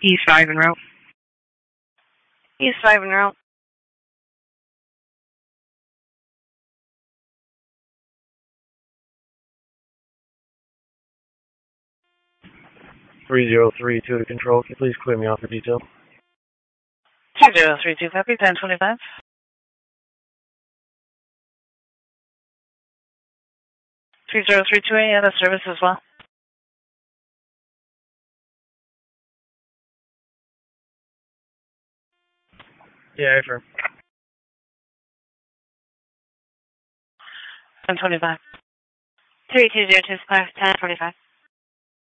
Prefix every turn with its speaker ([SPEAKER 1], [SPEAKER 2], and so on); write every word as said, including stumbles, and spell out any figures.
[SPEAKER 1] East five en route.
[SPEAKER 2] East five en route.
[SPEAKER 3] three zero three two to control. Can you please clear me off for detail?
[SPEAKER 2] two zero three two, copy, ten twenty-five. three zero three two, any other service as well?
[SPEAKER 3] Yeah, affirm.
[SPEAKER 2] ten twenty-five. three two zero two five, ten twenty-five.